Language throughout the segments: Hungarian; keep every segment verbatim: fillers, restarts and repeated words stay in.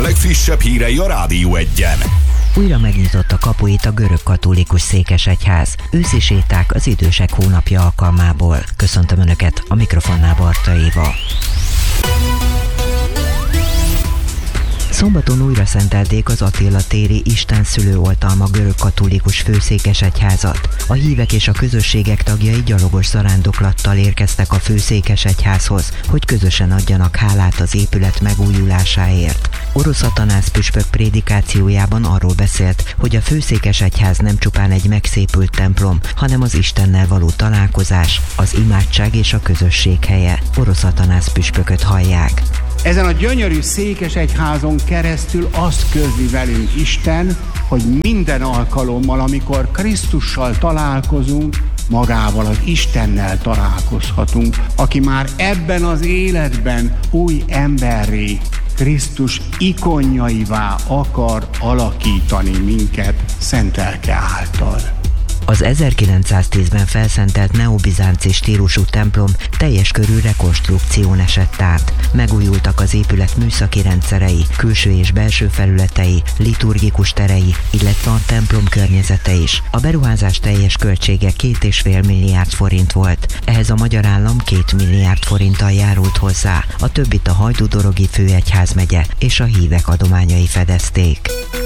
legfrissebb hírei a Rádió Egyen. Újra megnyitotta kapuit a görög katolikus székesegyház. Őszi séták az idősek hónapja alkalmából. Köszöntöm Önöket, a mikrofonnál Barta Éva. Szombaton újra szentelték az Attila téri Istenszülő oltalma görög katolikus főszékesegyházat. A hívek és a közösségek tagjai gyalogos zarándoklattal érkeztek a főszékesegyházhoz, hogy közösen adjanak hálát az épület megújulásáért. Orosz Atanász püspök prédikációjában arról beszélt, hogy a főszékesegyház nem csupán egy megszépült templom, hanem az Istennel való találkozás, az imádság és a közösség helye. Orosz Atanász püspököt hallják. Ezen a gyönyörű székesegyházon keresztül azt közli velünk Isten, hogy minden alkalommal, amikor Krisztussal találkozunk, magával az Istennel találkozhatunk, aki már ebben az életben új emberré, Krisztus ikonjaivá akar alakítani minket szent lelke által. Az ezerkilencszáztízben felszentelt neobizánci stílusú templom teljes körű rekonstrukción esett át. Megújultak az épület műszaki rendszerei, külső és belső felületei, liturgikus terei, illetve a templom környezete is. A beruházás teljes költsége két és fél milliárd forint volt. Ehhez a magyar állam két milliárd forinttal járult hozzá. A többit a Hajdú-Dorogi főegyházmegye és a hívek adományai fedezték.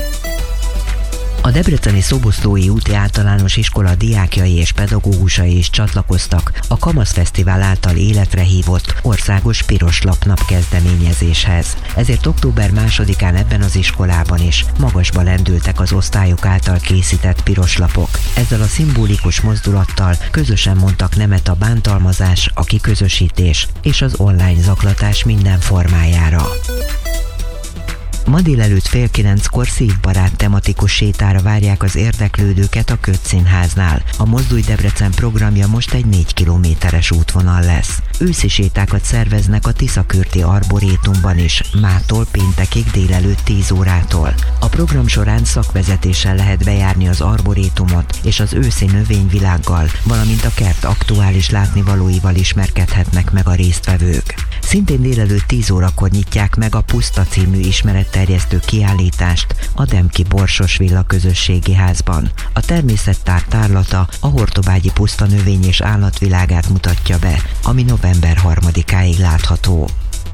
A debreceni Szoboszlói úti általános iskola diákjai és pedagógusai is csatlakoztak a Kamasz Fesztivál által életre hívott országos piros lapnap kezdeményezéshez. Ezért október másodikán ebben az iskolában is magasba lendültek az osztályok által készített piros lapok. Ezzel a szimbolikus mozdulattal közösen mondtak nemet a bántalmazás, a kiközösítés és az online zaklatás minden formájára. Ma délelőtt fél kilenckor szívbarát tematikus sétára várják az érdeklődőket a Kötz Színháznál. A Mozdulj Debrecen programja most egy négy kilométeres útvonal lesz. Őszi sétákat szerveznek a Tiszakürti Arborétumban is, mától péntekig délelőtt tíz órától. A program során szakvezetéssel lehet bejárni az arborétumot, és az őszi növényvilággal, valamint a kert aktuális látnivalóival ismerkedhetnek meg a résztvevők. Szintén délelőtt tíz órakor nyitják meg a Puszta című ismeretterjesztő kiállítást a Demki Borsos Villa közösségi házban. A természettár tárlata a hortobágyi puszta növény és állatvilágát mutatja be, ami november harmadikáig látható.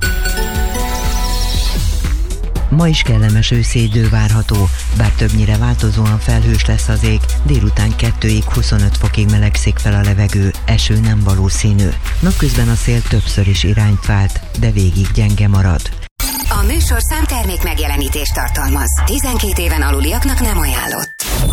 Ma is kellemes őszi idő várható, bár többnyire változóan felhős lesz az ég, délután kettőig huszonöt fokig melegszik fel a levegő, eső nem valószínű. Napközben a szél többször is irányt vált, de végig gyenge marad. A műsorszám termék megjelenítést tartalmaz. tizenkét éven aluliaknak nem ajánlott.